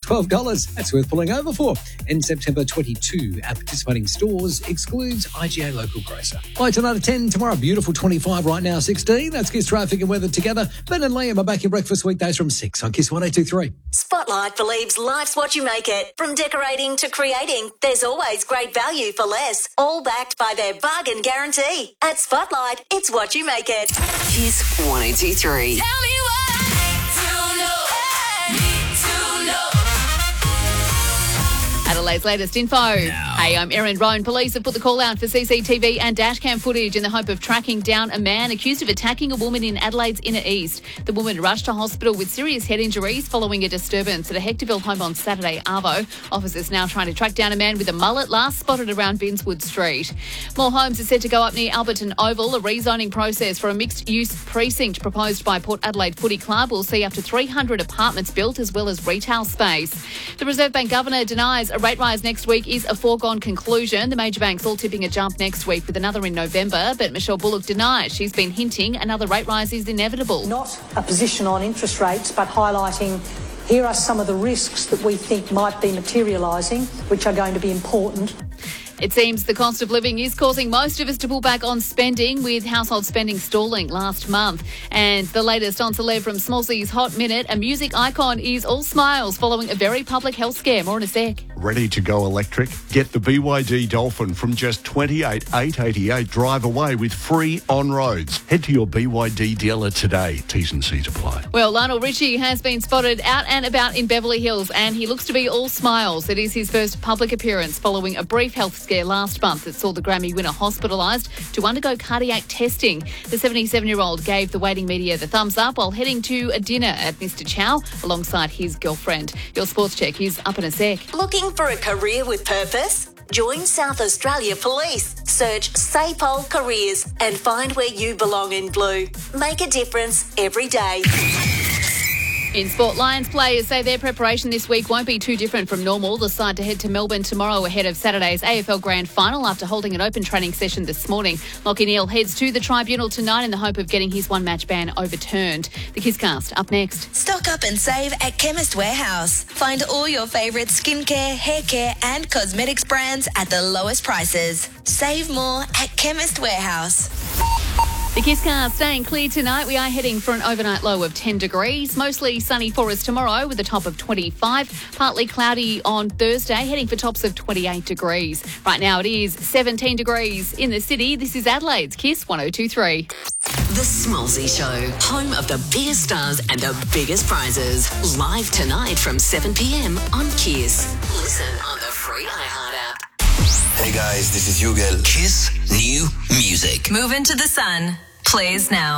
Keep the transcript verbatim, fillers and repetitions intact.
twelve dollars. That's worth pulling over for. In September twenty-two at participating stores, excludes I G A local grocer. High tonight at ten, tomorrow beautiful twenty-five, right now sixteen. That's Kiss traffic and weather together. Ben and Liam are back in breakfast weekdays from six on Kiss one oh two three. Spotlight believes life's what you make it. From decorating to creating, there's always great value for less. All backed by their bargain guarantee. At Spotlight, it's what you make it. Kiss one oh two three. Tell me why. To know, need to know. Adelaide's latest info. Hey, I'm Erin Roan. Police have put the call out for C C T V and dashcam footage in the hope of tracking down a man accused of attacking a woman in Adelaide's inner east. The woman rushed to hospital with serious head injuries following a disturbance at a Hectorville home on Saturday, Arvo. Officers now trying to track down a man with a mullet last spotted around Vinswood Street. More homes are set to go up near Alberton Oval. A rezoning process for a mixed-use precinct proposed by Port Adelaide Footy Club will see up to three hundred apartments built as well as retail space. The Reserve Bank Governor denies a rate rise next week is a foregone conclusion. The major banks all tipping a jump next week with another in November, but Michelle Bullock denies she's been hinting another rate rise is inevitable. Not a position on interest rates, but highlighting here are some of the risks that we think might be materialising, which are going to be important. It seems the cost of living is causing most of us to pull back on spending, with household spending stalling last month. And the latest on celeb from Smallsy's Hot Minute, a music icon is all smiles following a very public health scare. More in a sec. Ready to go electric? Get the B Y D Dolphin from just twenty-eight thousand eight hundred eighty-eight. Drive away with free on-roads. Head to your B Y D dealer today. T's and C's apply. Well, Lionel Richie has been spotted out and about in Beverly Hills, and he looks to be all smiles. It is his first public appearance following a brief health scare last month that saw the Grammy winner hospitalised to undergo cardiac testing. The seventy-seven-year-old gave the waiting media the thumbs up while heading to a dinner at Mister Chow alongside his girlfriend. Your sports check is up in a sec. Looking for a career with purpose? Join South Australia Police. Search SAPOL Careers and find where you belong in blue. Make a difference every day. In sport, Lions players say their preparation this week won't be too different from normal. The side to head to Melbourne tomorrow ahead of Saturday's A F L Grand Final after holding an open training session this morning. Lachie Neale heads to the tribunal tonight in the hope of getting his one-match ban overturned. The Kisscast up next. Stock up and save at Chemist Warehouse. Find all your favourite skincare, hair care and cosmetics brands at the lowest prices. Save more at Chemist Warehouse. The Kisscast staying clear tonight. We are heading for an overnight low of ten degrees. Mostly sunny for us tomorrow with a top of twenty-five. Partly cloudy on Thursday, heading for tops of twenty-eight degrees. Right now it is seventeen degrees in the city. This is Adelaide's Kiss one oh two three. The Smallsy Show, home of the biggest stars and the biggest prizes. Live tonight from seven p.m. on Kiss. Listen on the free iHeart app. Hey guys, this is Hugel. Kiss New Music. Move into the sun. Plays now.